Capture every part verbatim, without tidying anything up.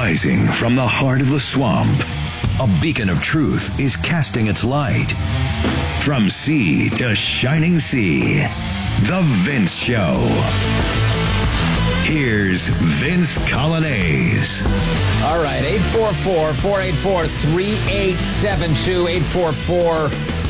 Rising from the heart of the swamp, a beacon of truth is casting its light. From sea to shining sea, The Vince Show. Here's Vince Coglianese. All right, eight four four, four eight four, three eight seven two, eight four four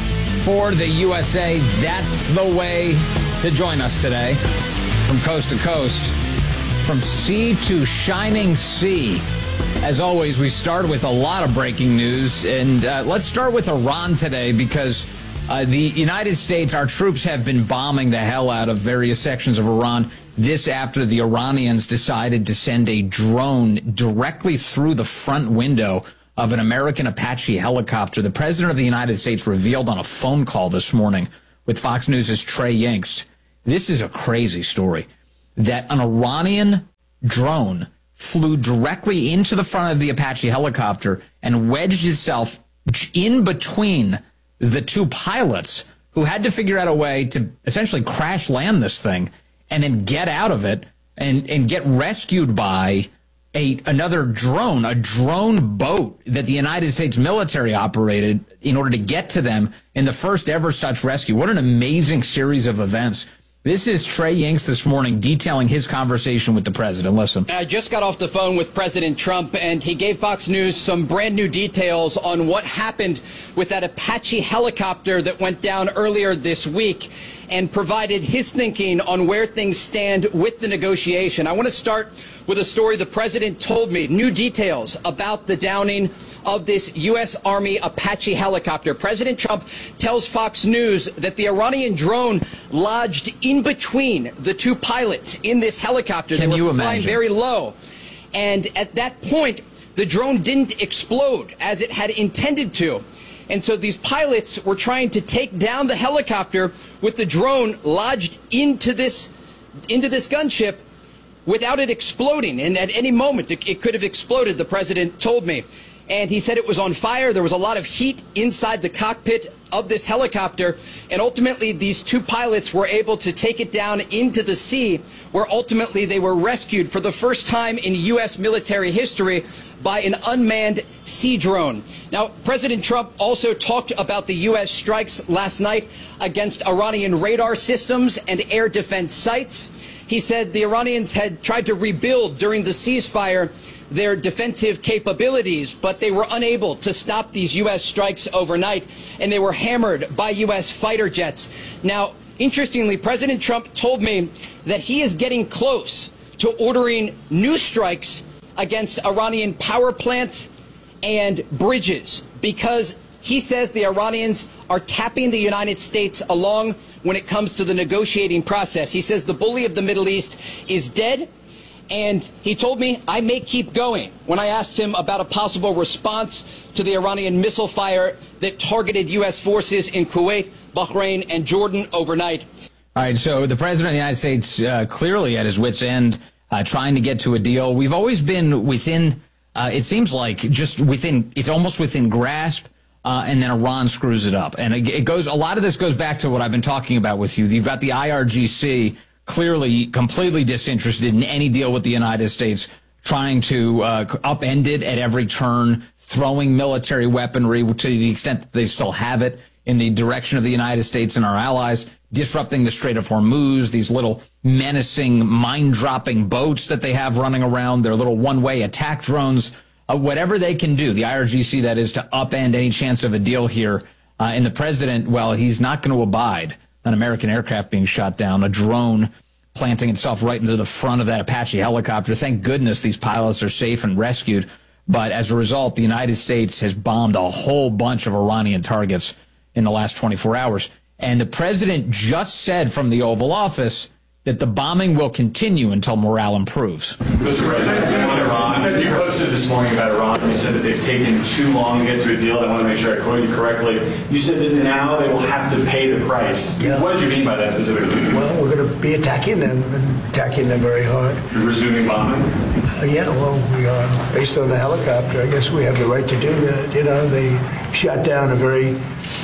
for the U S A. That's the way to join us today. From coast to coast, from sea to shining sea. As always, we start with a lot of breaking news, and uh, let's start with Iran today because uh, the United States, our troops have been bombing the hell out of various sections of Iran. This after the Iranians decided to send a drone directly through the front window of an American Apache helicopter. The President of the United States revealed on a phone call this morning with Fox News' Trey Yingst. This is a crazy story, that an Iranian drone flew directly into the front of the Apache helicopter and wedged itself in between the two pilots who had to figure out a way to essentially crash land this thing and then get out of it and, and get rescued by a another drone, a drone boat that the United States military operated in order to get to them in the first ever such rescue. What an amazing series of events. This is Trey Yingst this morning detailing his conversation with the president. Listen. I just got off the phone with President Trump, and he gave Fox News some brand new details on what happened with that Apache helicopter that went down earlier this week and provided his thinking on where things stand with the negotiation. I want to start with a story the president told me, new details about the downing of this U S Army Apache helicopter. President Trump tells Fox News that the Iranian drone lodged in between the two pilots in this helicopter. Can they were you flying imagine? very low. And at that point, the drone didn't explode as it had intended to. And so these pilots were trying to take down the helicopter with the drone lodged into this, into this gunship without it exploding. And at any moment, it, it could have exploded, the president told me. And he said it was on fire. There was a lot of heat inside the cockpit of this helicopter. And ultimately, these two pilots were able to take it down into the sea, where ultimately they were rescued for the first time in U S military history by an unmanned sea drone. Now, President Trump also talked about the U S strikes last night against Iranian radar systems and air defense sites. He said the Iranians had tried to rebuild during the ceasefire their defensive capabilities, but they were unable to stop these U S strikes overnight, and they were hammered by U S fighter jets. Now, interestingly, President Trump told me that he is getting close to ordering new strikes against Iranian power plants and bridges because he says the Iranians are tapping the United States along when it comes to the negotiating process. He says the bully of the Middle East is dead. And he told me I may keep going when I asked him about a possible response to the Iranian missile fire that targeted U S forces in Kuwait, Bahrain, and Jordan overnight. All right, so the president of the United States uh, clearly at his wit's end, uh, trying to get to a deal. We've always been within, uh, it seems like, just within, it's almost within grasp, uh, and then Iran screws it up. And it, it goes, a lot of this goes back to what I've been talking about with you. You've got the I R G C, clearly completely disinterested in any deal with the United States, trying to uh, upend it at every turn, throwing military weaponry to the extent that they still have it in the direction of the United States and our allies, disrupting the Strait of Hormuz, these little menacing, mine-dropping boats that they have running around, their little one-way attack drones, uh, whatever they can do, the I R G C, that is, to upend any chance of a deal here. Uh, and the president, well, he's not going to abide an American aircraft being shot down, a drone planting itself right into the front of that Apache helicopter. Thank goodness these pilots are safe and rescued. But as a result, the United States has bombed a whole bunch of Iranian targets in the last twenty-four hours. And the president just said from the Oval Office that the bombing will continue until morale improves. Mister President, on Iran, you posted this morning about Iran, and you said that they've taken too long to get to a deal. I want to make sure I quote you correctly. You said that now they will have to pay the price. Yeah. What did you mean by that specifically? Well, we're going to be attacking them, and attacking them very hard. You're resuming bombing? Uh, yeah, well, we are. Based on the helicopter, I guess we have the right to do that. You know, they shot down a very...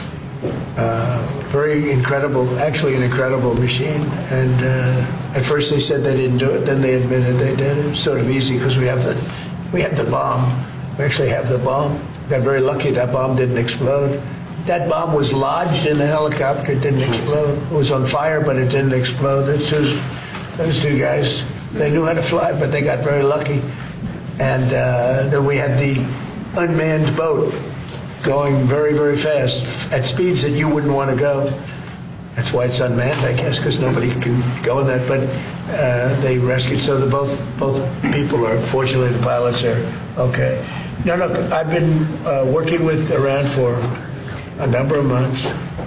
Uh, very incredible, actually an incredible machine. And uh, at first they said they didn't do it, then they admitted they did. It was sort of easy because we have the We have the bomb. We actually have the bomb. Got very lucky that bomb didn't explode. That bomb was lodged in the helicopter. It didn't explode. It was on fire, but it didn't explode. Those two, those two guys, they knew how to fly, but they got very lucky. And uh, then we had the unmanned boat going very, very fast at speeds that you wouldn't want to go. That's why it's unmanned, I guess, because nobody can go in that. But uh, they rescued. So the both both people are, fortunately, the pilots are okay. No, look, I've been uh, working with Iran for a number of months,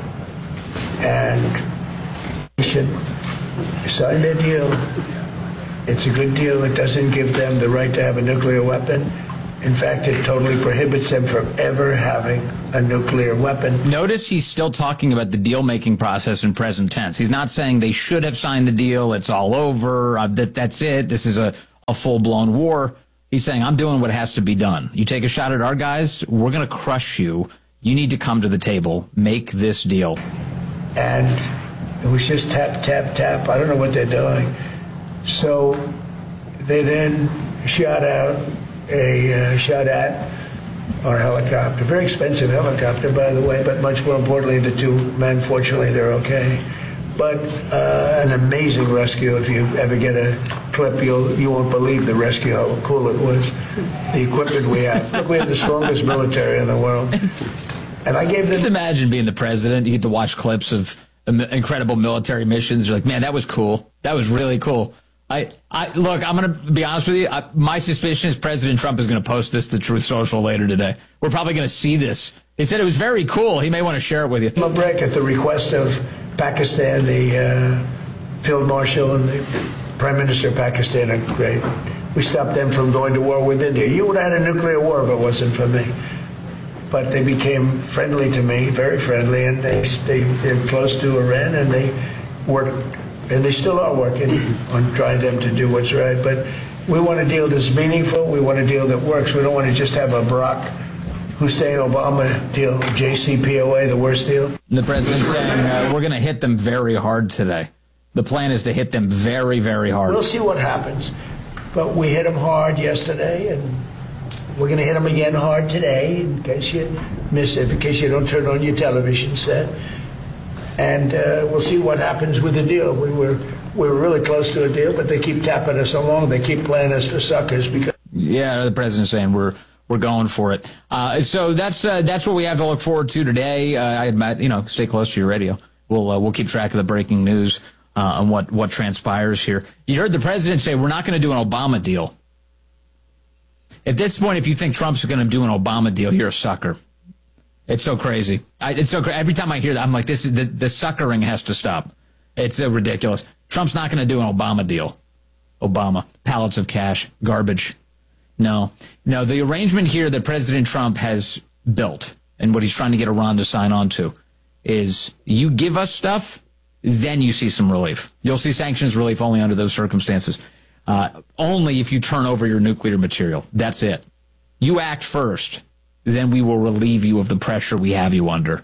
and we should sign their deal. It's a good deal. It doesn't give them the right to have a nuclear weapon. In fact, it totally prohibits them from ever having a nuclear weapon. Notice he's still talking about the deal-making process in present tense. He's not saying they should have signed the deal, it's all over, uh, that that's it, this is a, a full-blown war. He's saying, I'm doing what has to be done. You take a shot at our guys, we're going to crush you. You need to come to the table, make this deal. And it was just tap, tap, tap. I don't know what they're doing. So they then shot out a uh, shot at our helicopter. Very expensive helicopter, by the way, but much more importantly, the two men, fortunately, they're okay. But uh, an amazing rescue. If you ever get a clip, you'll, you won't believe the rescue, how cool it was. The equipment we have. Look, we have the strongest military in the world. And I gave them... Just imagine being the president. You get to watch clips of incredible military missions. You're like, man, that was cool. That was really cool. I, I look, I'm going to be honest with you. I, my suspicion is President Trump is going to post this to Truth Social later today. We're probably going to see this. He said it was very cool. He may want to share it with you. A break at the request of Pakistan, the uh, Field Marshal and the Prime Minister of Pakistan are great. We stopped them from going to war with India. You would have had a nuclear war if it wasn't for me. But they became friendly to me, very friendly, and they, they, they're close to Iran, and they worked. And they still are working on trying them to do what's right. But we want a deal that's meaningful. We want a deal that works. We don't want to just have a Barack Hussein Obama deal, J C P O A, the worst deal. The president's saying uh, we're going to hit them very hard today. The plan is to hit them very, very hard. We'll see what happens. But we hit them hard yesterday, and we're going to hit them again hard today, in case you miss it, in case you don't turn on your television set. And uh, we'll see what happens with the deal. We were we were really close to a deal, but they keep tapping us along. They keep playing us for suckers because. Yeah, the president's saying we're we're going for it. Uh, so that's uh, that's what we have to look forward to today. Uh, I admit, you know, stay close to your radio. We'll uh, we'll keep track of the breaking news uh, on what what transpires here. You heard the president say we're not going to do an Obama deal. At this point, if you think Trump's going to do an Obama deal, you're a sucker. It's so crazy. I, it's so crazy. Every time I hear that, I'm like, this is the, the suckering has to stop. It's so ridiculous. Trump's not going to do an Obama deal. Obama. Pallets of cash. Garbage. No. No, the arrangement here that President Trump has built and what he's trying to get Iran to sign on to is you give us stuff, then you see some relief. You'll see sanctions relief only under those circumstances. Uh, only if you turn over your nuclear material. That's it. You act first. Then we will relieve you of the pressure we have you under.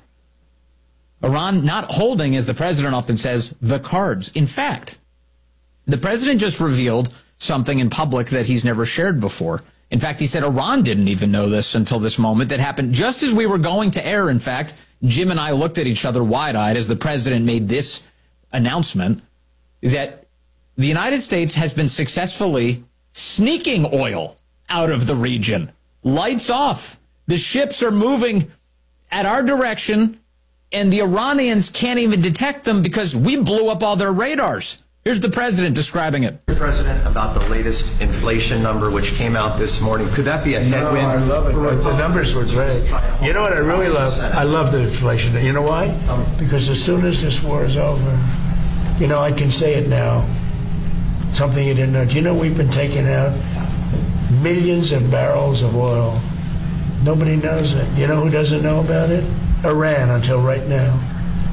Iran not holding, as the president often says, the cards. In fact, the president just revealed something in public that he's never shared before. In fact, he said Iran didn't even know this until this moment that happened just as we were going to air. In fact, Jim and I looked at each other wide-eyed as the president made this announcement that the United States has been successfully sneaking oil out of the region. Lights off. The ships are moving at our direction, and the Iranians can't even detect them because we blew up all their radars. Here's the president describing it. President, about the latest inflation number which came out this morning. Could that be a headwind? No, I love it. The numbers were great. You know what I really love? I love the inflation. You know why? Because as soon as this war is over, you know, I can say it now. Something you didn't know. Do you know we've been taking out millions of barrels of oil? Nobody knows it. You know who doesn't know about it? Iran, until right now.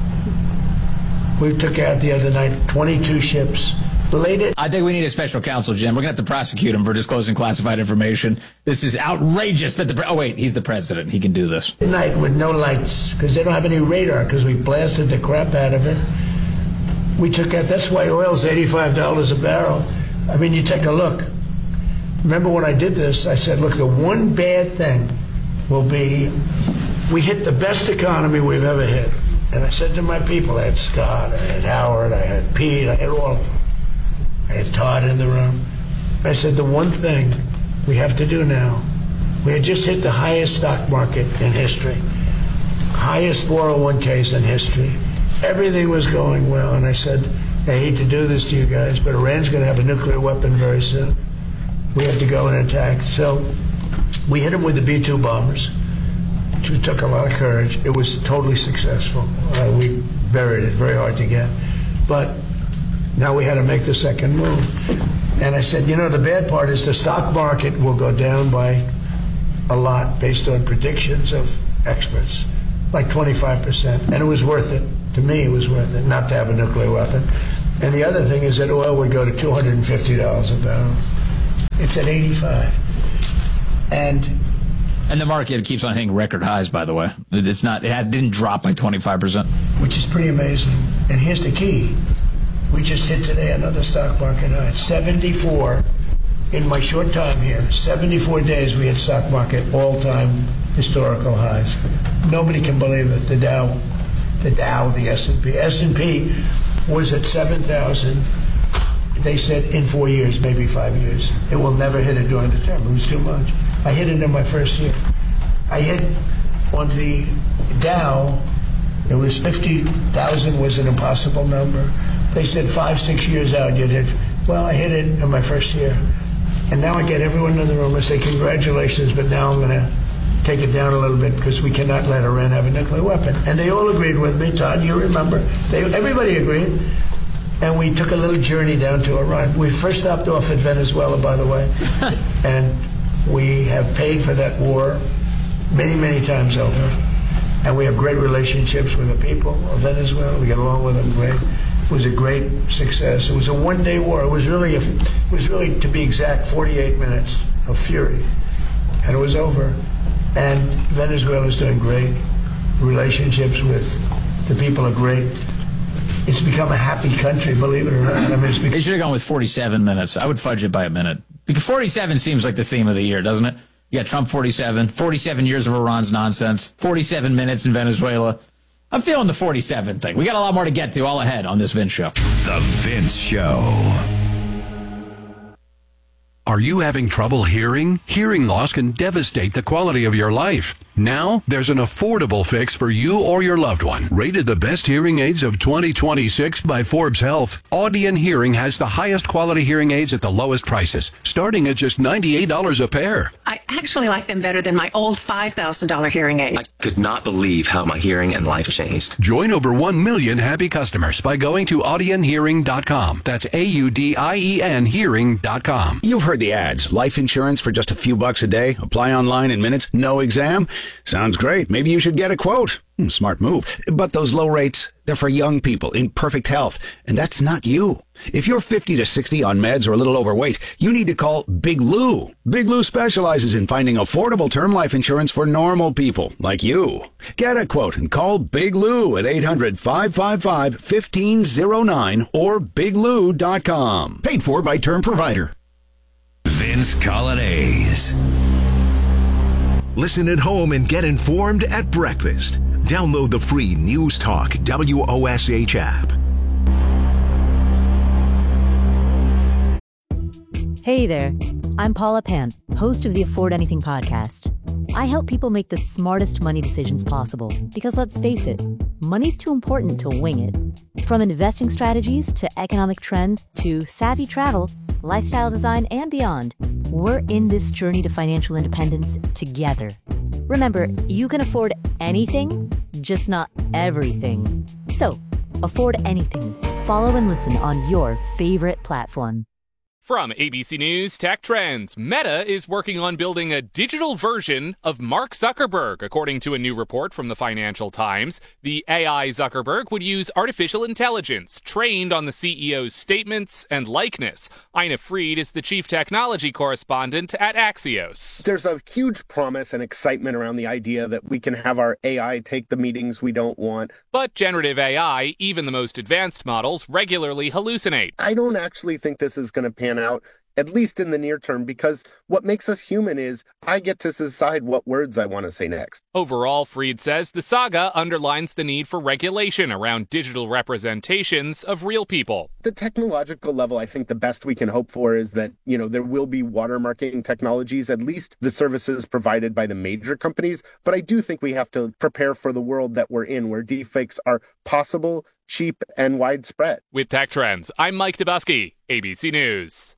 We took out the other night twenty-two ships. Late I think we need a special counsel, Jim. We're going to have to prosecute him for disclosing classified information. This is outrageous that the... Pre- oh, wait, he's the president. He can do this. At night with no lights, because they don't have any radar, because we blasted the crap out of it. We took out... That's why oil's eighty-five dollars a barrel. I mean, you take a look. remember when I did this, I said, look, the one bad thing will be we hit the best economy we've ever hit. And I said to my people, I had Scott, I had Howard, I had Pete, I had all of them. I had Todd in the room. I said, the one thing we have to do now, we had just hit the highest stock market in history, highest four oh one k's in history. Everything was going well. And I said, I hate to do this to you guys, but Iran's going to have a nuclear weapon very soon. We have to go and attack. So we hit them with the B two bombers, which took a lot of courage. It was totally successful. Uh, we buried it, very hard to get. But now we had to make the second move. And I said, you know, the bad part is the stock market will go down by a lot based on predictions of experts, like twenty-five percent. And it was worth it. To me, it was worth it not to have a nuclear weapon. And the other thing is that oil would go to two hundred fifty dollars a barrel. It's at eighty-five. And and the market keeps on hitting record highs, by the way. It's not, it had, didn't drop by twenty-five percent. Which is pretty amazing. And here's the key. We just hit today another stock market high. seventy-four in my short time here. seventy-four days we had stock market all-time historical highs. Nobody can believe it. The Dow, the Dow, the S and P. S and P was at seven thousand. They said in four years, maybe five years. It will never hit it during the term. It was too much. I hit it in my first year. I hit on the Dow, it was fifty thousand was an impossible number. They said five, six years out, you'd hit. Well, I hit it in my first year. And now I get everyone in the room and say, congratulations, but now I'm going to take it down a little bit because we cannot let Iran have a nuclear weapon. And they all agreed with me. Todd, you remember. They, everybody agreed. And we took a little journey down to Iran. We first stopped off at Venezuela, by the way. And we have paid for that war many, many times over. And we have great relationships with the people of Venezuela. We get along with them great. It was a great success. It was a one-day war. It was really, a, it was really, to be exact, forty-eight minutes of fury. And it was over. And Venezuela is doing great. Relationships with the people are great. It's become a happy country, believe it or not. I mean, it's become- they should have gone with forty-seven minutes. I would fudge it by a minute. Because forty-seven seems like the theme of the year, doesn't it? Yeah, Trump forty-seven, forty-seven years of Iran's nonsense, forty-seven minutes in Venezuela. I'm feeling the forty-seven thing. We got a lot more to get to all ahead on this Vince Show. The Vince Show. Are you having trouble hearing? Hearing loss can devastate the quality of your life. Now, there's an affordable fix for you or your loved one. Rated the best hearing aids of twenty twenty-six by Forbes Health, Audion Hearing has the highest quality hearing aids at the lowest prices, starting at just ninety-eight dollars a pair. I actually like them better than my old five thousand dollars hearing aid. I could not believe how my hearing and life changed. Join over one million happy customers by going to audion hearing dot com. That's A U D I E N hearing dot com. You've heard the ads. Life insurance for just a few bucks a day. Apply online in minutes. No exam. Sounds great. Maybe you should get a quote. Hmm, smart move. But those low rates, they're for young people in perfect health. And that's not you. If you're fifty to sixty on meds or a little overweight, you need to call Big Lou. Big Lou specializes in finding affordable term life insurance for normal people like you. Get a quote and call Big Lou at eight hundred, five five five, one five zero nine or big lou dot com. Paid for by Term Provider. Vince Colonnese. Listen at home and get informed at breakfast. Download the free News Talk W O S H app. Hey there, I'm Paula Pant, host of the Afford Anything podcast. I help people make the smartest money decisions possible because, let's face it, money's too important to wing it. From investing strategies to economic trends to savvy travel, lifestyle design, and beyond, we're in this journey to financial independence together. Remember, you can afford anything, just not everything. So, afford anything. Follow and listen on your favorite platform. From A B C News Tech Trends, Meta is working on building a digital version of Mark Zuckerberg, according to a new report from the Financial Times. The A I Zuckerberg would use artificial intelligence trained on the C E O's statements and likeness. Ina Fried is the chief technology correspondent at Axios. There's a huge promise and excitement around the idea that we can have our A I take the meetings we don't want. But generative A I, even the most advanced models, regularly hallucinate. I don't actually think this is going to pan out. at least in the near term, because what makes us human is I get to decide what words I want to say next. Overall, Fried says the saga underlines the need for regulation around digital representations of real people. The technological level, I think the best we can hope for is that, you know, there will be watermarking technologies, at least the services provided by the major companies. But I do think we have to prepare for the world that we're in, where deepfakes are possible, cheap, and widespread. With Tech Trends, I'm Mike Dubusky, A B C News.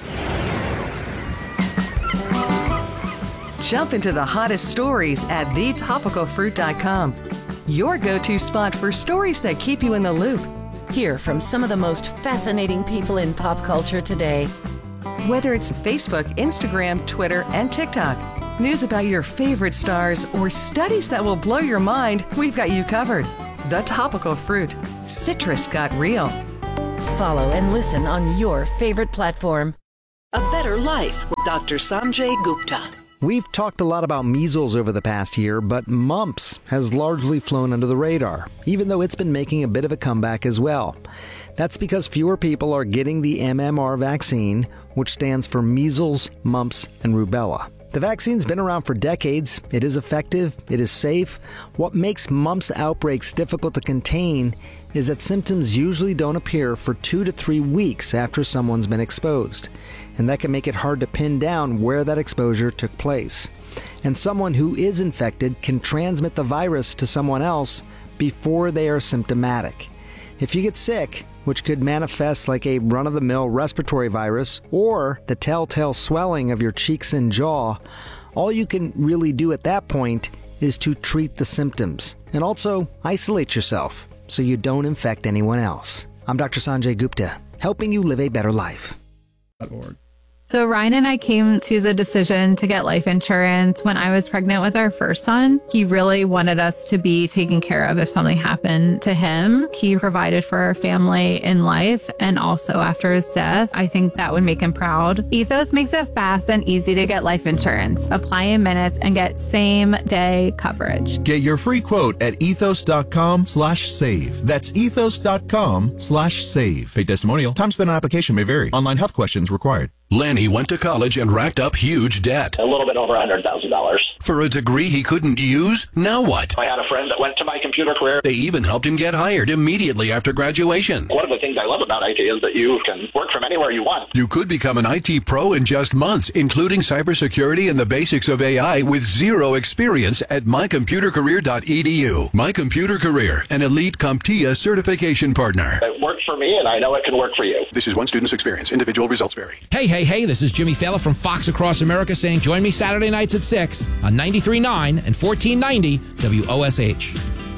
Jump into the hottest stories at the topical fruit dot com. Your go-to spot for stories that keep you in the loop. Hear from some of the most fascinating people in pop culture today. Whether it's Facebook, Instagram, Twitter, and TikTok, news about your favorite stars, or studies that will blow your mind, we've got you covered. The Topical Fruit. Citrus got real. Follow and listen on your favorite platform. A Better Life with Doctor Sanjay Gupta. We've talked a lot about measles over the past year, but mumps has largely flown under the radar, even though it's been making a bit of a comeback as well. That's because fewer people are getting the M M R vaccine, which stands for measles, mumps, and rubella. The vaccine's been around for decades. It is effective. It is safe. What makes mumps outbreaks difficult to contain is that symptoms usually don't appear for two to three weeks after someone's been exposed. And that can make it hard to pin down where that exposure took place. And someone who is infected can transmit the virus to someone else before they are symptomatic. If you get sick, which could manifest like a run-of-the-mill respiratory virus or the telltale swelling of your cheeks and jaw, all you can really do at that point is to treat the symptoms and also isolate yourself so you don't infect anyone else. I'm Doctor Sanjay Gupta, helping you live a better life. So Ryan and I came to the decision to get life insurance when I was pregnant with our first son. He really wanted us to be taken care of if something happened to him. He provided for our family in life and also after his death. I think that would make him proud. Ethos makes it fast and easy to get life insurance. Apply in minutes and get same day coverage. Get your free quote at ethos.com slash save. That's ethos.com slash save. Paid testimonial. Time spent on application may vary. Online health questions required. Lenny went to college and racked up huge debt. A little bit over one hundred thousand dollars. For a degree he couldn't use? Now what? I had a friend that went to my computer career. They even helped him get hired immediately after graduation. One of the things I love about I T is that you can work from anywhere you want. You could become an I T pro in just months, including cybersecurity and the basics of A I with zero experience at my computer career dot e d u. My Computer Career, an elite CompTIA certification partner. It worked for me, and I know it can work for you. This is one student's experience. Individual results vary. Hey, hey, hey, this is Jimmy Fallon from Fox Across America saying join me Saturday nights at six on ninety-three point nine and fourteen ninety W O S H.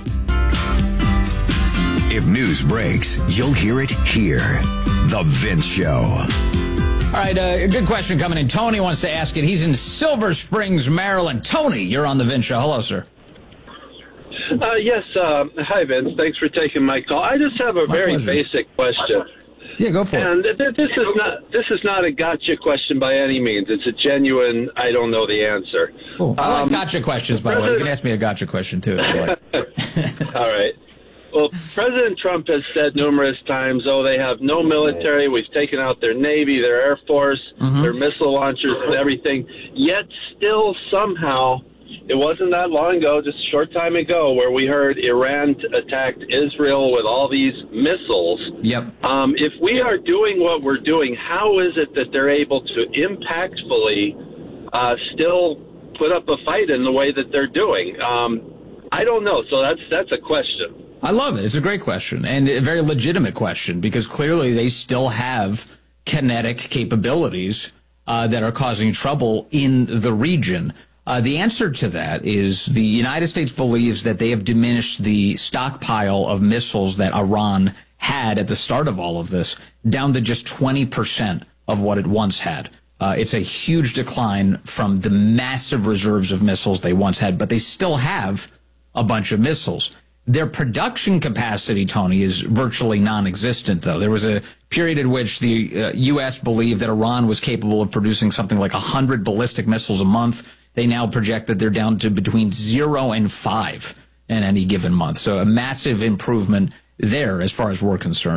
If news breaks, you'll hear it here. The Vince Show. All right, uh, a good question coming in. Tony wants to ask it. He's in Silver Springs, Maryland. Tony, you're on the Vince Show. Hello, sir. Uh, yes. Uh, hi, Vince. Thanks for taking my call. I just have a My very pleasure. basic question. Yeah, go for and it. th- this is not this is not a gotcha question by any means. It's a genuine, I don't know the answer. Cool. I like Um, gotcha questions, by the way. You can ask me a gotcha question, too. If you like. All right. Well, President Trump has said numerous times, oh, they have no military. We've taken out their Navy, their Air Force, Mm-hmm. their missile launchers and everything. Yet still somehow, it wasn't that long ago, just a short time ago, where we heard Iran attacked Israel with all these missiles. Yep. Um, if we are doing what we're doing, how is it that they're able to impactfully uh, still put up a fight in the way that they're doing? Um, I don't know. So that's that's a question. I love it. It's a great question and a very legitimate question because clearly they still have kinetic capabilities uh, that are causing trouble in the region. Uh, the answer to that is the United States believes that they have diminished the stockpile of missiles that Iran had at the start of all of this down to just twenty percent of what it once had. Uh, it's a huge decline from the massive reserves of missiles they once had, but they still have a bunch of missiles. Their production capacity, Tony, is virtually non-existent, though. There was a period in which the uh, U S believed that Iran was capable of producing something like one hundred ballistic missiles a month. They now project that they're down to between zero and five in any given month. So a massive improvement there as far as we're concerned.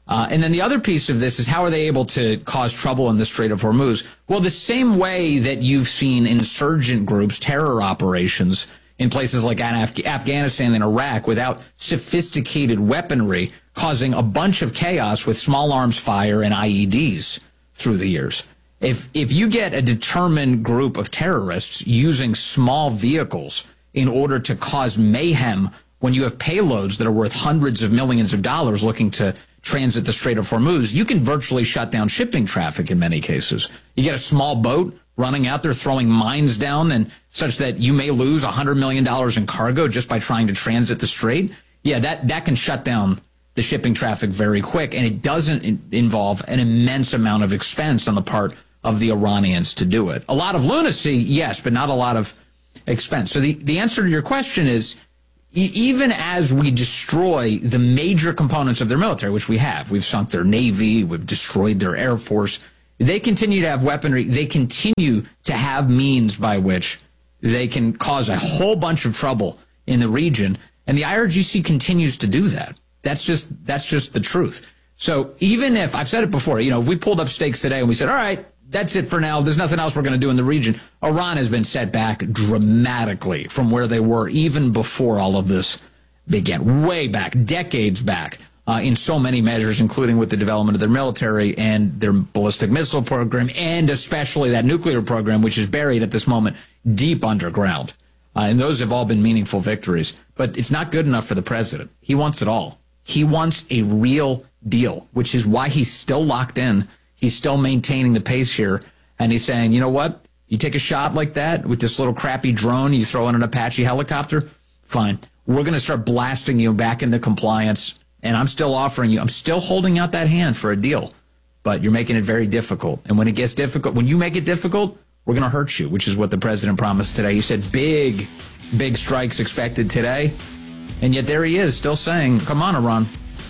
Uh, and then the other piece of this is how are they able to cause trouble in the Strait of Hormuz? Well, the same way that you've seen insurgent groups, terror operations in places like Af- Afghanistan and Iraq without sophisticated weaponry, causing a bunch of chaos with small arms fire and I E Ds through the years. If if you get a determined group of terrorists using small vehicles in order to cause mayhem when you have payloads that are worth hundreds of millions of dollars looking to transit the Strait of Hormuz, you can virtually shut down shipping traffic in many cases. You get a small boat running out there throwing mines down and such that you may lose one hundred million dollars in cargo just by trying to transit the strait. Yeah, that, that can shut down the shipping traffic very quick, and it doesn't in- involve an immense amount of expense on the part of the Iranians to do it. A lot of lunacy, yes, but not a lot of expense. So the, the answer to your question is, e- even as we destroy the major components of their military, which we have, we've sunk their Navy, we've destroyed their Air Force, they continue to have weaponry. They continue to have means by which they can cause a whole bunch of trouble in the region. And the I R G C continues to do that. That's just that's just the truth. So even if, I've said it before, you know, if we pulled up stakes today and we said, all right, that's it for now, there's nothing else we're going to do in the region, Iran has been set back dramatically from where they were even before all of this began, way back, decades back. Uh, in so many measures, including with the development of their military and their ballistic missile program, and especially that nuclear program, which is buried at this moment deep underground. Uh, and those have all been meaningful victories. But it's not good enough for the president. He wants it all. He wants a real deal, which is why he's still locked in. He's still maintaining the pace here. And he's saying, you know what? You take a shot like that with this little crappy drone, you throw in an Apache helicopter, fine. We're going to start blasting you back into compliance. And I'm still offering you, I'm still holding out that hand for a deal, but you're making it very difficult. And when it gets difficult, when you make it difficult, we're going to hurt you, which is what the president promised today. He said big, big strikes expected today. And yet there he is still saying, come on, Iran,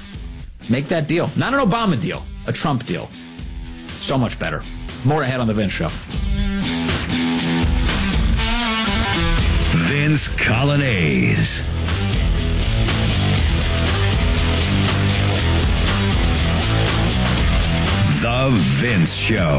make that deal. Not an Obama deal, a Trump deal. So much better. More ahead on The Vince Show. Vince Colonnese. The Vince Show.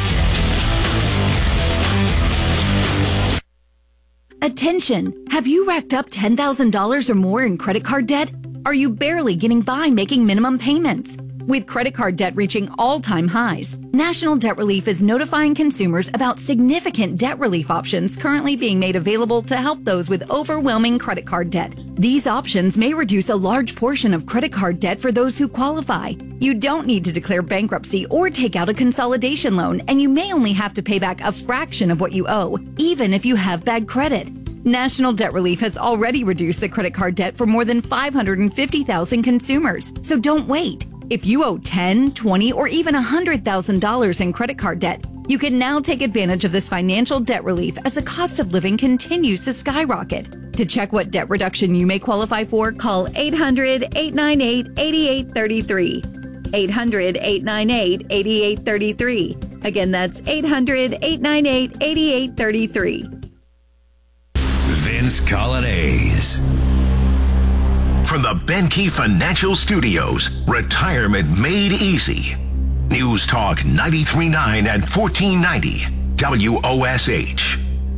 Attention! Have you racked up ten thousand dollars or more in credit card debt? Are you barely getting by making minimum payments? With credit card debt reaching all-time highs, National Debt Relief is notifying consumers about significant debt relief options currently being made available to help those with overwhelming credit card debt. These options may reduce a large portion of credit card debt for those who qualify. You don't need to declare bankruptcy or take out a consolidation loan, and you may only have to pay back a fraction of what you owe, even if you have bad credit. National Debt Relief has already reduced the credit card debt for more than five hundred fifty thousand consumers, so don't wait. If you owe ten thousand dollars, twenty thousand dollars, or even one hundred thousand dollars in credit card debt, you can now take advantage of this financial debt relief as the cost of living continues to skyrocket. To check what debt reduction you may qualify for, call eight hundred, eight nine eight, eight eight three three. eight hundred, eight nine eight, eight eight three three. Again, that's eight hundred, eight nine eight, eight eight three three. Vince Colonnese. From the Benke Financial Studios, Retirement Made Easy. News Talk ninety-three point nine and fourteen ninety W O S H.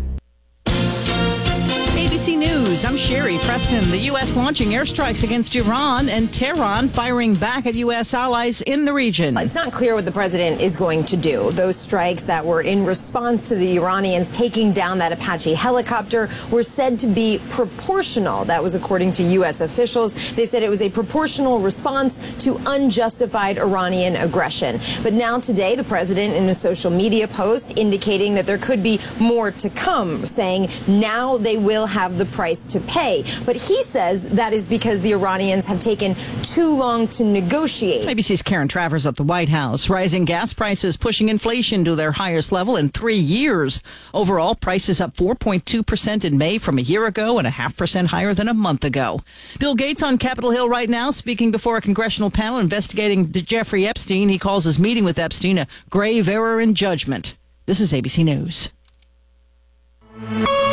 A B C News, I'm Sherry Preston. The U S launching airstrikes against Iran and Tehran firing back at U S allies in the region. It's not clear what the president is going to do. Those strikes that were in response to the Iranians taking down that Apache helicopter were said to be proportional. That was according to U S officials. They said it was a proportional response to unjustified Iranian aggression. But now today, the president in a social media post indicating that there could be more to come, saying now they will have the price to pay. But he says that is because the Iranians have taken too long to negotiate. A B C's Karen Travers at the White House. Rising gas prices pushing inflation to their highest level in three years. Overall, prices up four point two percent in May from a year ago and a half percent higher than a month ago. Bill Gates on Capitol Hill right now speaking before a congressional panel investigating Jeffrey Epstein. He calls his meeting with Epstein a grave error in judgment. This is A B C News.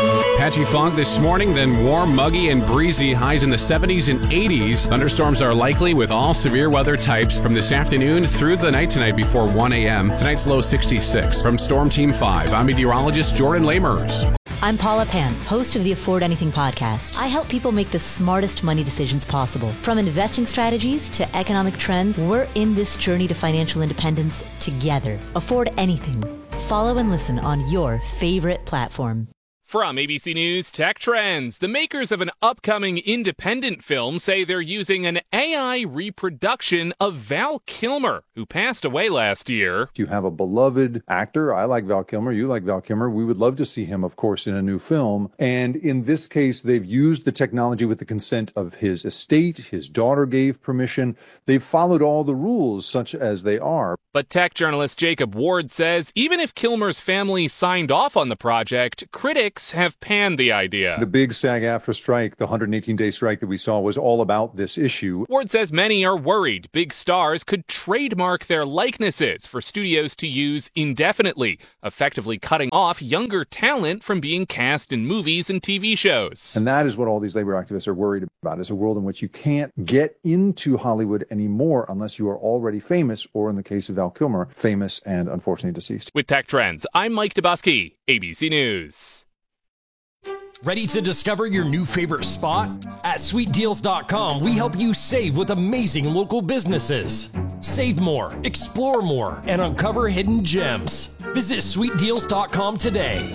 patchy fog this morning, then warm, muggy, and breezy. Highs in the seventies and eighties. Thunderstorms are likely with all severe weather types from this afternoon through the night tonight before one a.m. Tonight's low sixty-six. From Storm Team five, I'm meteorologist Jordan Lamers. I'm Paula Pan, host of the Afford Anything podcast. I help people make the smartest money decisions possible. From investing strategies to economic trends, we're in this journey to financial independence together. Afford Anything. Follow and listen on your favorite platform. From A B C News Tech Trends, the makers of an upcoming independent film say they're using an A I reproduction of Val Kilmer, who passed away last year. You have a beloved actor. I like Val Kilmer. You like Val Kilmer. We would love to see him, of course, in a new film. And in this case, they've used the technology with the consent of his estate. His daughter gave permission. They've followed all the rules, such as they are. But tech journalist Jacob Ward says even if Kilmer's family signed off on the project, critics have panned the idea. The big SAG-AFTRA strike, the one hundred eighteen day strike that we saw, was all about this issue. Ward says many are worried big stars could trademark their likenesses for studios to use indefinitely, effectively cutting off younger talent from being cast in movies and T V shows. And that is what all these labor activists are worried about, is a world in which you can't get into Hollywood anymore unless you are already famous, or in the case of Val Kilmer, famous and unfortunately deceased. With Tech Trends, I'm Mike Dubusky, A B C News. Ready to discover your new favorite spot? At sweet deals dot com, we help you save with amazing local businesses. Save more, explore more, and uncover hidden gems. Visit sweet deals dot com today.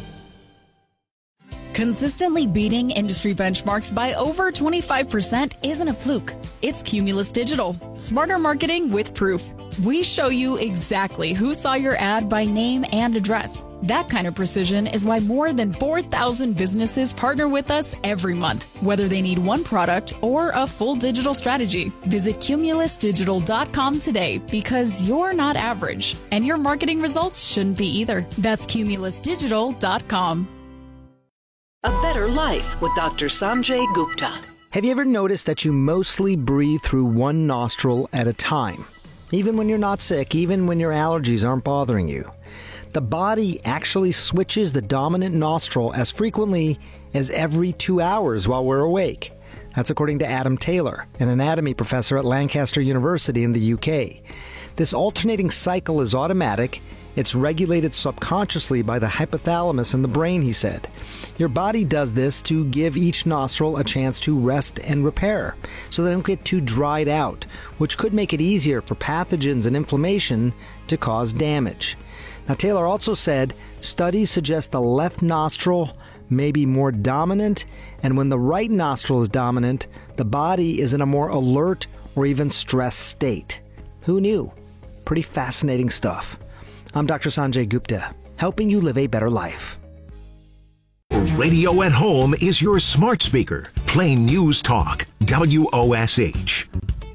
Consistently beating industry benchmarks by over twenty-five percent isn't a fluke. It's Cumulus Digital. Smarter marketing with proof. We show you exactly who saw your ad by name and address. That kind of precision is why more than four thousand businesses partner with us every month, whether they need one product or a full digital strategy. Visit cumulus digital dot com today, because you're not average, and your marketing results shouldn't be either. That's cumulus digital dot com. A Better Life with Doctor Sanjay Gupta. Have you ever noticed that you mostly breathe through one nostril at a time? Even when you're not sick, even when your allergies aren't bothering you. The body actually switches the dominant nostril as frequently as every two hours while we're awake. That's according to Adam Taylor, an anatomy professor at Lancaster University in the U K. This alternating cycle is automatic. It's regulated subconsciously by the hypothalamus in the brain, he said. Your body does this to give each nostril a chance to rest and repair, so they don't get too dried out, which could make it easier for pathogens and inflammation to cause damage. Now, Taylor also said studies suggest the left nostril may be more dominant, and when the right nostril is dominant, the body is in a more alert or even stressed state. Who knew? Pretty fascinating stuff. I'm Doctor Sanjay Gupta, helping you live a better life. Radio at home is your smart speaker. Play News Talk, W O S H.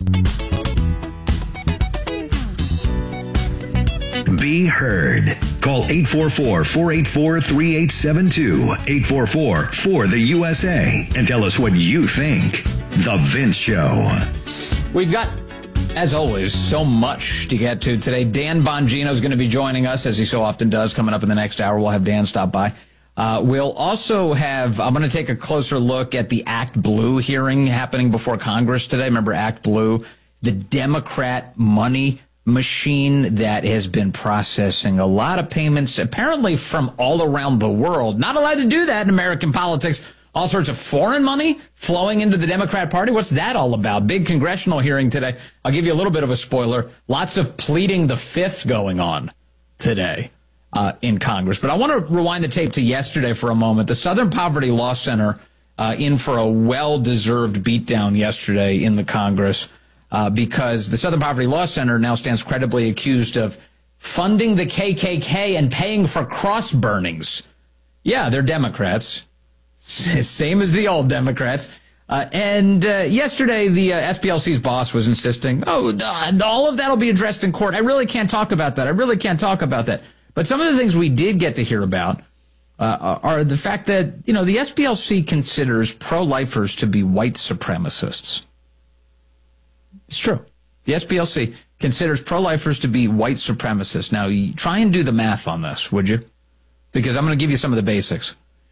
Be heard. Call eight four four, four eight four, three eight seven two, eight four four, four the U S A, and tell us what you think. The Vince Show. We've got, as always, so much to get to today. Dan Bongino is going to be joining us, as he so often does, coming up in the next hour. We'll have Dan stop by. Uh, we'll also have, I'm going to take a closer look at the Act Blue hearing happening before Congress today. Remember Act Blue, the Democrat money machine that has been processing a lot of payments, apparently from all around the world. Not allowed to do that in American politics. All sorts of foreign money flowing into the Democrat Party. What's that all about? Big congressional hearing today. I'll give you a little bit of a spoiler. Lots of pleading the fifth going on today uh, in Congress. But I want to rewind the tape to yesterday for a moment. The Southern Poverty Law Center uh, in for a well-deserved beatdown yesterday in the Congress uh, because the Southern Poverty Law Center now stands credibly accused of funding the K K K and paying for cross burnings. Yeah, they're Democrats. Same as the old Democrats. Uh, and uh, yesterday, the uh, S P L C's boss was insisting, oh, uh, all of that will be addressed in court. I really can't talk about that. I really can't talk about that. But some of the things we did get to hear about uh, are the fact that, you know, the S P L C considers pro-lifers to be white supremacists. It's true. The S P L C considers pro-lifers to be white supremacists. Now, you try and do the math on this, would you? Because I'm going to give you some of the basics.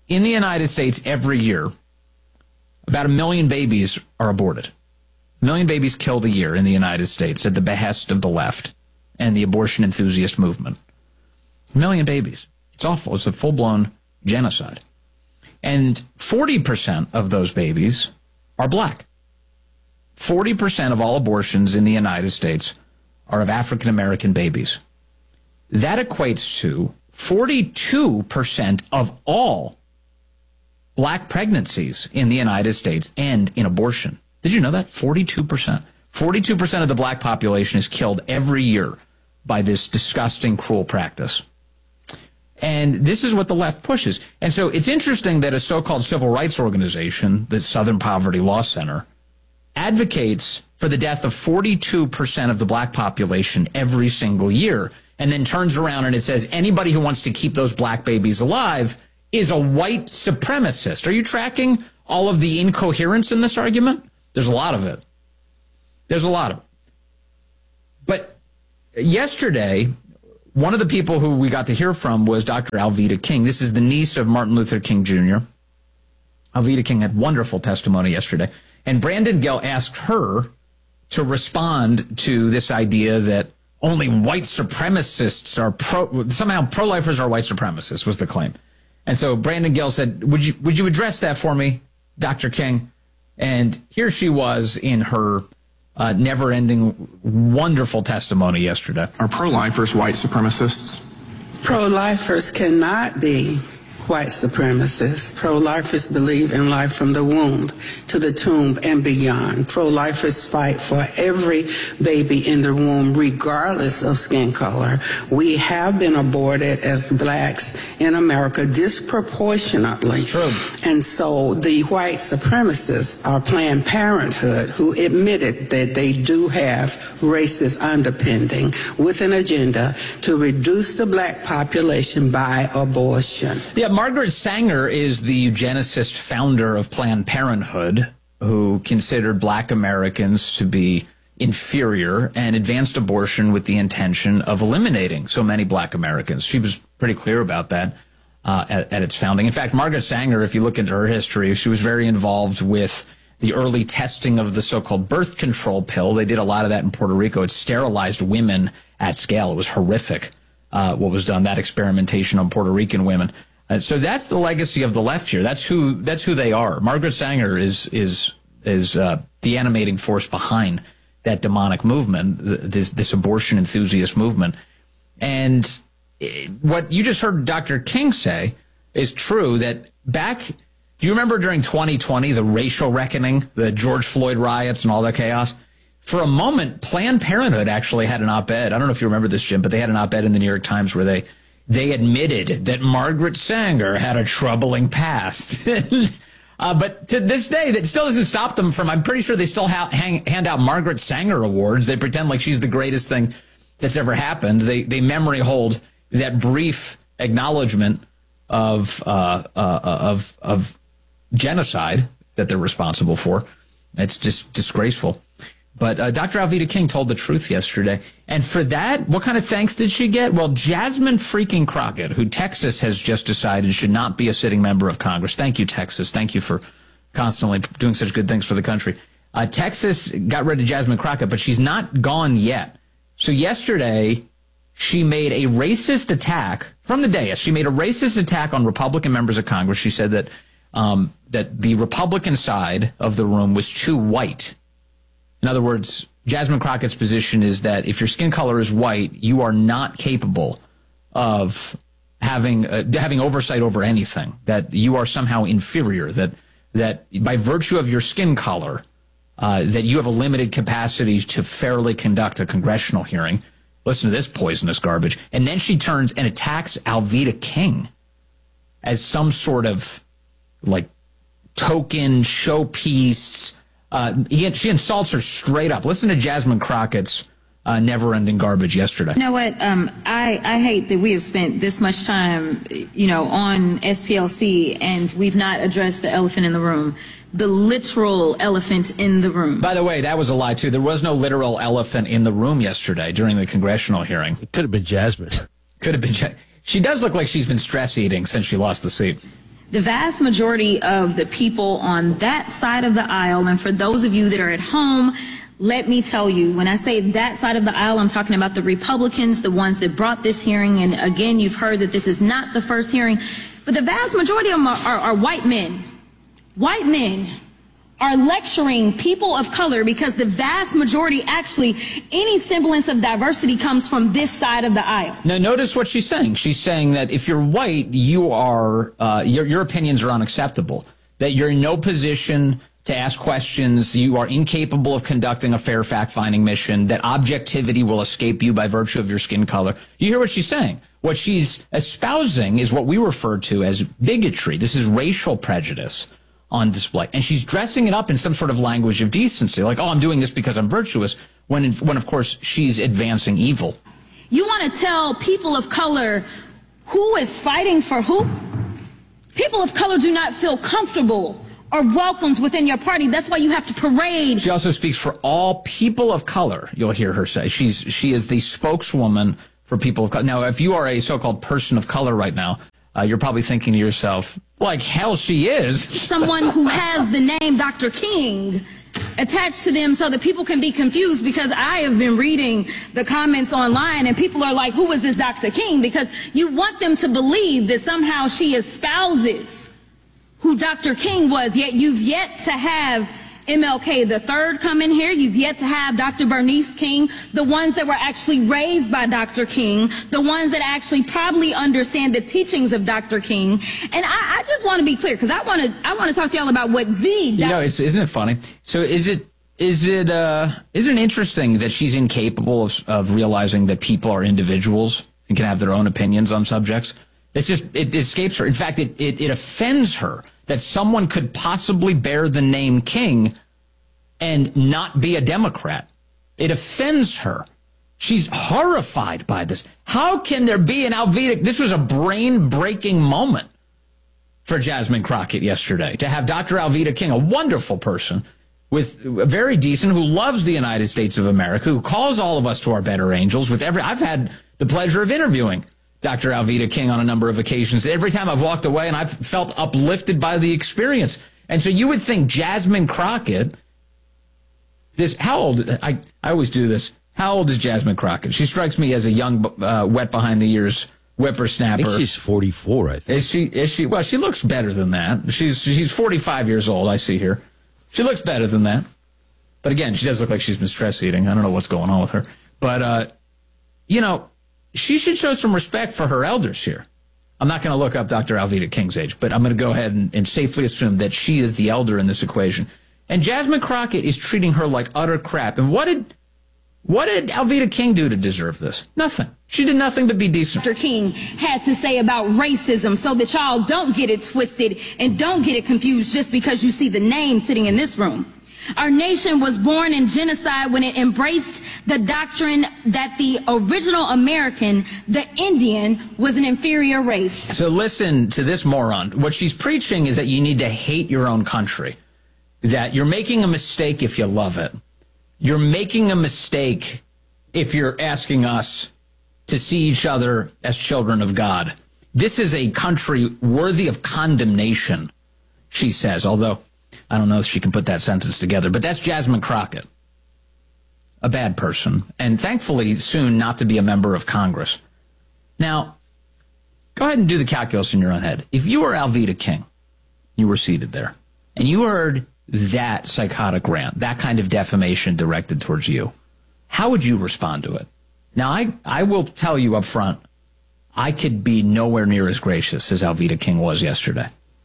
in the United States every year, about a million babies are aborted. A million babies killed a year in the United States at the behest of the left and the abortion enthusiast movement. A million babies. It's awful. It's a full-blown genocide. And forty percent of those babies are black. forty percent of all abortions in the United States are of African-American babies. That equates to forty-two percent of all black pregnancies in the United States end in abortion. Did you know that? forty-two percent. forty-two percent of the black population is killed every year by this disgusting, cruel practice. And this is what the left pushes. And so it's interesting that a so-called civil rights organization, the Southern Poverty Law Center, advocates for the death of forty-two percent of the black population every single year, and then turns around and it says anybody who wants to keep those black babies alive is a white supremacist. Are you tracking all of the incoherence in this argument? There's a lot of it. There's a lot of it. But yesterday, one of the people who we got to hear from was Doctor Alveda King. This is the niece of Martin Luther King Junior Alveda King had wonderful testimony yesterday. And Brandon Gill asked her to respond to this idea that only white supremacists are pro, somehow pro-lifers are white supremacists, was the claim. And so Brandon Gill said, would you, would you address that for me, Doctor King? And here she was in her uh, never-ending, wonderful testimony yesterday. Are pro-lifers white supremacists? Pro-lifers cannot be white supremacists. Pro-lifers believe in life from the womb to the tomb and beyond. Pro-lifers fight for every baby in the womb, regardless of skin color. We have been aborted as blacks in America disproportionately. True. And so the white supremacists are Planned Parenthood, who admitted that they do have racist underpinning with an agenda to reduce the black population by abortion. Yeah, Margaret Sanger is the eugenicist founder of Planned Parenthood, who considered black Americans to be inferior and advanced abortion with the intention of eliminating so many black Americans. She was pretty clear about that uh, at, at its founding. In fact, Margaret Sanger, if you look into her history, she was very involved with the early testing of the so-called birth control pill. They did a lot of that in Puerto Rico. It sterilized women at scale. It was horrific uh, what was done, that experimentation on Puerto Rican women. Uh, so that's the legacy of the left here. That's who that's who they are. Margaret Sanger is is is uh, the animating force behind that demonic movement, this this abortion enthusiast movement. And it, what you just heard Doctor King say is true. That back, do you remember during twenty twenty the racial reckoning, the George Floyd riots, and all that chaos? For a moment, Planned Parenthood actually had an op-ed. I don't know if you remember this, Jim, but they had an op-ed in the New York Times where they. They admitted that Margaret Sanger had a troubling past. uh, but to this day, that still doesn't stop them from, I'm pretty sure they still ha- hang, hand out Margaret Sanger awards. They pretend like she's the greatest thing that's ever happened. They, they memory hold that brief acknowledgement of, uh, uh, of, of genocide that they're responsible for. It's just disgraceful. But uh, Doctor Alveda King told the truth yesterday. And for that, what kind of thanks did she get? Well, Jasmine freaking Crockett, who Texas has just decided should not be a sitting member of Congress. Thank you, Texas. Thank you for constantly doing such good things for the country. Uh, Texas got rid of Jasmine Crockett, but she's not gone yet. So yesterday, she made a racist attack from the dais. She made a racist attack on Republican members of Congress. She said that um, that the Republican side of the room was too white. In other words, Jasmine Crockett's position is that if your skin color is white, you are not capable of having uh, having oversight over anything, that you are somehow inferior, that that by virtue of your skin color, uh, that you have a limited capacity to fairly conduct a congressional hearing. Listen to this poisonous garbage. And then she turns and attacks Alveda King as some sort of, like, token showpiece. Uh, he, she insults her straight up. Listen to Jasmine Crockett's uh, never-ending garbage yesterday. You know what? Um, I, I hate that we have spent this much time, you know, on S P L C and we've not addressed the elephant in the room. The literal elephant in the room. By the way, that was a lie, too. There was no literal elephant in the room yesterday during the congressional hearing. It could have been Jasmine. Could have been. She does look like she's been stress eating since she lost the seat. The vast majority of the people on that side of the aisle, and for those of you that are at home, let me tell you, when I say that side of the aisle, I'm talking about the Republicans, the ones that brought this hearing. And again, you've heard that this is not the first hearing, but the vast majority of them are, are, are white men. White men are lecturing people of color because the vast majority, actually, any semblance of diversity comes from this side of the aisle. Now, notice what she's saying. She's saying that if you're white, you are, uh, your, your opinions are unacceptable, that you're in no position to ask questions, you are incapable of conducting a fair fact-finding mission, that objectivity will escape you by virtue of your skin color. You hear what she's saying. What she's espousing is what we refer to as bigotry. This is racial prejudice on display. And she's dressing it up in some sort of language of decency, like, oh, I'm doing this because I'm virtuous, when, in, when of course, she's advancing evil. You want to tell people of color who is fighting for who? People of color do not feel comfortable or welcomed within your party. That's why you have to parade. She also speaks for all people of color, you'll hear her say. She's She is the spokeswoman for people of color. Now, if you are a so-called person of color right now, uh, you're probably thinking to yourself, like hell she is. Someone who has the name Doctor King attached to them so that people can be confused, because I have been reading the comments online and people are like, who is this Doctor King? Because you want them to believe that somehow she espouses who Doctor King was, yet you've yet to have M L K the third come in here. You've yet to have Doctor Bernice King, the ones that were actually raised by Doctor King, the ones that actually probably understand the teachings of Doctor King. And I, I just want to be clear, because I want to I want to talk to y'all about what the You know, it's, isn't it funny? So is it is it uh, isn't it interesting that she's incapable of, of realizing that people are individuals and can have their own opinions on subjects? It's just, it escapes her. In fact, it, it, it offends her that someone could possibly bear the name King and not be a Democrat. It offends her. She's horrified by this. How can there be an Alveda? This was a brain-breaking moment for Jasmine Crockett yesterday, to have Doctor Alveda King, a wonderful person, with very decent, who loves the United States of America, who calls all of us to our better angels. With every, I've had the pleasure of interviewing Doctor Alveda King on a number of occasions. Every time I've walked away and I've felt uplifted by the experience. And so you would think Jasmine Crockett, this, how old, I, I always do this. How old is Jasmine Crockett? She strikes me as a young, uh, wet behind the ears whippersnapper. I think she's forty-four, I think. Is she, is she, well, she looks better than that. She's, she's forty-five years old, I see here. She looks better than that. But again, she does look like she's been stress eating. I don't know what's going on with her. But, uh, you know, she should show some respect for her elders here. I'm not going to look up Doctor Alveda King's age, but I'm going to go ahead and, and safely assume that she is the elder in this equation. And Jasmine Crockett is treating her like utter crap. And what did what did Alveda King do to deserve this? Nothing. She did nothing but be decent. Doctor King had to say about racism, so that y'all don't get it twisted and don't get it confused just because you see the name sitting in this room. Our nation was born in genocide when it embraced the doctrine that the original American, the Indian, was an inferior race. So listen to this moron. What she's preaching is that you need to hate your own country, that you're making a mistake if you love it. You're making a mistake if you're asking us to see each other as children of God. This is a country worthy of condemnation, she says, although I don't know if she can put that sentence together, but that's Jasmine Crockett, a bad person, and thankfully soon not to be a member of Congress. Now, go ahead and do the calculus in your own head. If you were Alveda King, you were seated there, and you heard that psychotic rant, that kind of defamation directed towards you, how would you respond to it? Now, I, I will tell you up front, I could be nowhere near as gracious as Alveda King was yesterday.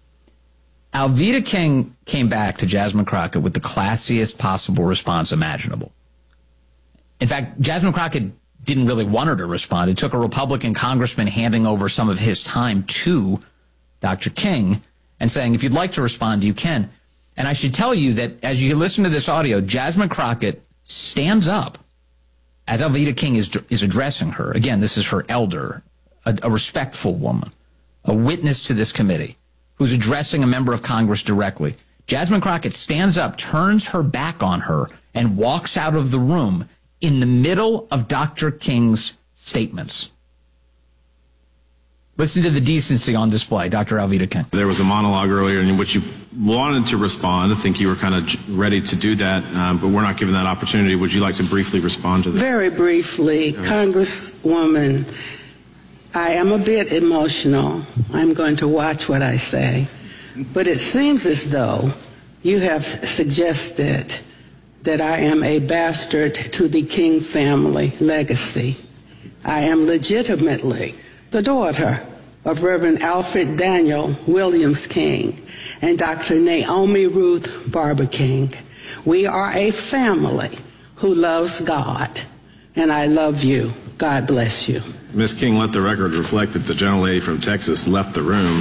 Alveda King came back to Jasmine Crockett with the classiest possible response imaginable. In fact, Jasmine Crockett didn't really want her to respond. It took a Republican congressman handing over some of his time to Doctor King and saying, if you'd like to respond, you can. And I should tell you that as you listen to this audio, Jasmine Crockett stands up as Alveda King is, is addressing her. Again, this is her elder, a, a respectful woman, a witness to this committee, who's addressing a member of Congress directly. Jasmine Crockett stands up, turns her back on her, and walks out of the room in the middle of Doctor King's statements. Listen to the decency on display, Doctor Alveda King. There was a monologue earlier in which you wanted to respond. I think you were kind of ready to do that, um, but we're not given that opportunity. Would you like to briefly respond to that? Very briefly, right. Congresswoman, I am a bit emotional. I'm going to watch what I say. But it seems as though you have suggested that I am a bastard to the King family legacy. I am legitimately the daughter of Reverend Alfred Daniel Williams King and Doctor Naomi Ruth Barber King. We are a family who loves God, and I love you. God bless you. Miz King, let the record reflect that the gentlelady from Texas left the room.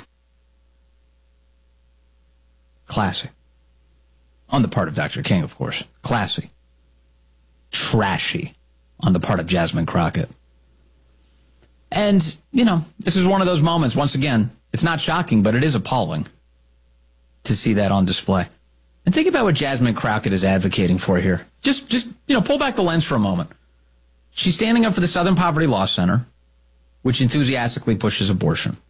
Classy. On the part of Doctor King, of course. Classy. Trashy on the part of Jasmine Crockett. And, you know, this is one of those moments, once again, it's not shocking, but it is appalling to see that on display. And think about what Jasmine Crockett is advocating for here. Just, just you know, pull back the lens for a moment. She's standing up for the Southern Poverty Law Center, which enthusiastically pushes abortion.